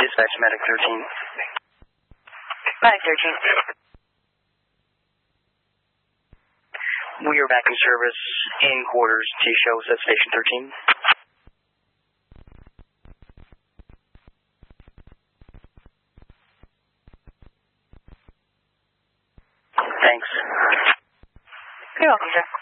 Dispatch Medic 13. Medic 13. We are back in service in quarters to show us at Station 13. Thanks. You're welcome, sir.